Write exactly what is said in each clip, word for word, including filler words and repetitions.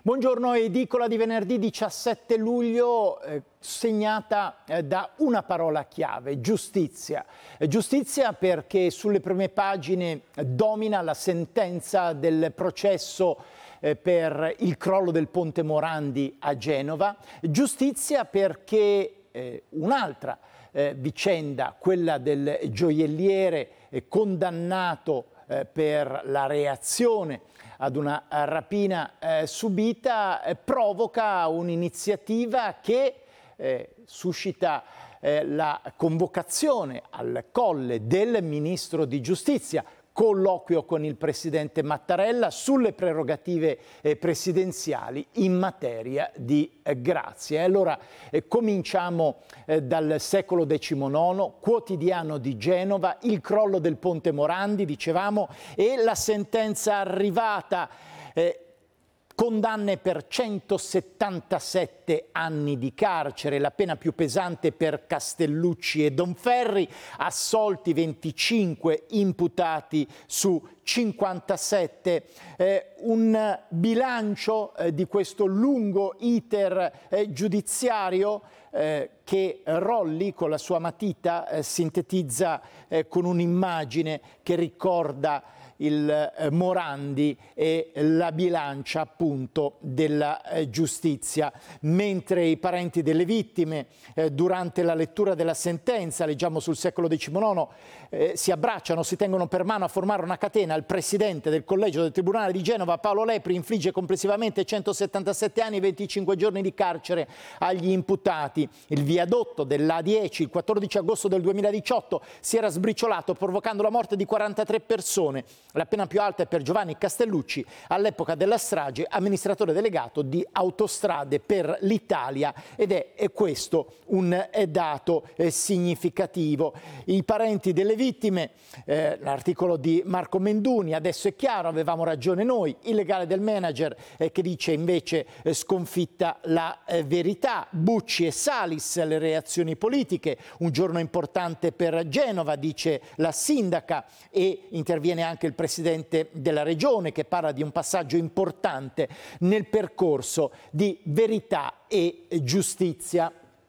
Buongiorno, edicola di venerdì diciassette luglio, eh, segnata eh, da una parola chiave: giustizia. Eh, giustizia perché sulle prime pagine eh, domina la sentenza del processo eh, per il crollo del ponte Morandi a Genova. Giustizia perché eh, un'altra eh, vicenda, quella del gioielliere eh, condannato eh, per la reazione ad una rapina eh, subita, eh, provoca un'iniziativa che eh, suscita eh, la convocazione al Colle del Ministro di Giustizia, colloquio con il Presidente Mattarella sulle prerogative eh, presidenziali in materia di eh, grazia. E allora eh, cominciamo eh, dal secolo diciannove, quotidiano di Genova, il crollo del ponte Morandi, dicevamo, e la sentenza arrivata. Eh, Condanne per centosettantasette anni di carcere, la pena più pesante per Castellucci e Donferri, assolti venticinque, imputati su cinquantasette. Eh, un bilancio eh, di questo lungo iter eh, giudiziario eh, che Rolli con la sua matita eh, sintetizza eh, con un'immagine che ricorda il eh, Morandi e la bilancia appunto della eh, giustizia. Mentre i parenti delle vittime eh, durante la lettura della sentenza, leggiamo sul secolo diciannove, eh, si abbracciano, si tengono per mano a formare una catena. Il presidente del collegio del Tribunale di Genova, Paolo Lepri, infligge complessivamente centosettantasette anni e venticinque giorni di carcere agli imputati. Il viadotto dell'A dieci il quattordici agosto del duemiladiciotto si era sbriciolato provocando la morte di quarantatré persone. La pena più alta è per Giovanni Castellucci, all'epoca della strage amministratore delegato di Autostrade per l'Italia, ed è, è questo un è dato eh, significativo. I parenti delle vittime, eh, l'articolo di Marco Menduni, adesso è chiaro, avevamo ragione noi, il legale del manager eh, che dice invece eh, sconfitta la eh, verità, Bucci e Salis, le reazioni politiche, un giorno importante per Genova, dice la sindaca, e interviene anche il Presidente della Regione che parla di un passaggio importante nel percorso di verità e giustizia.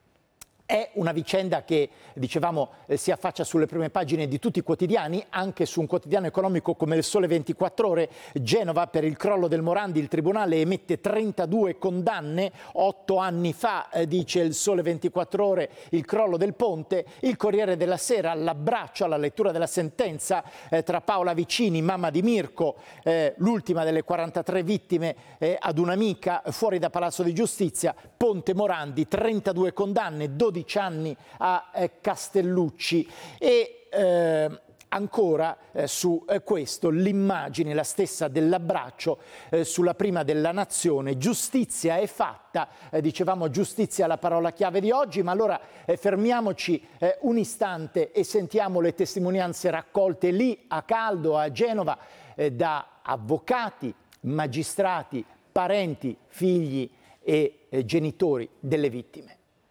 È una vicenda che, dicevamo, eh, si affaccia sulle prime pagine di tutti i quotidiani, anche su un quotidiano economico come il Sole ventiquattro Ore. Genova, per il crollo del Morandi, il Tribunale emette trentadue condanne. Otto anni fa, eh, dice il Sole ventiquattro Ore, il crollo del ponte. Il Corriere della Sera, l'abbraccio alla lettura della sentenza eh, tra Paola Vicini, mamma di Mirko, eh, l'ultima delle quarantatré vittime, eh, ad un'amica fuori da Palazzo di Giustizia. Ponte Morandi, trentadue condanne, dodici anni a eh, Castellucci. E eh, ancora eh, su eh, questo l'immagine, la stessa dell'abbraccio eh, sulla prima della Nazione. Giustizia è fatta, eh, dicevamo giustizia è la parola chiave di oggi, ma allora eh, fermiamoci eh, un istante e sentiamo le testimonianze raccolte lì a caldo a Genova eh, da avvocati, magistrati, parenti, figli e eh, genitori delle vittime.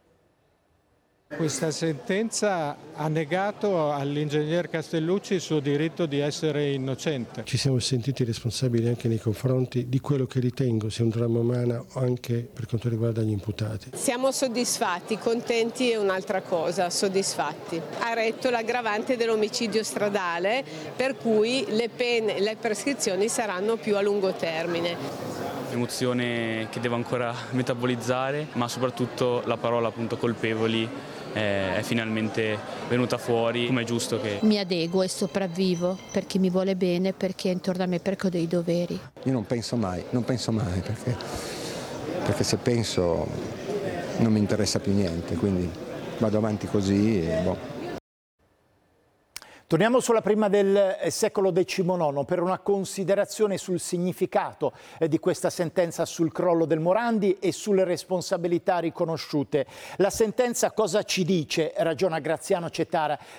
Questa sentenza ha negato all'ingegner Castellucci il suo diritto di essere innocente. Ci siamo sentiti responsabili anche nei confronti di quello che ritengo sia un dramma umano anche per quanto riguarda gli imputati. Siamo soddisfatti, contenti è un'altra cosa, soddisfatti. Ha retto l'aggravante dell'omicidio stradale, per cui le pene, le prescrizioni saranno più a lungo termine. Emozione che devo ancora metabolizzare, ma soprattutto la parola appunto colpevoli è finalmente venuta fuori, come è giusto che... Mi adeguo e sopravvivo perché mi vuole bene, perché intorno a me perché ho dei doveri. Io non penso mai, non penso mai, perché, perché se penso non mi interessa più niente, quindi vado avanti così e boh. Torniamo sulla prima del secolo diciannove per una considerazione sul significato di questa sentenza sul crollo del Morandi e sulle responsabilità riconosciute. La sentenza cosa ci dice? Ragiona Graziano Cetara.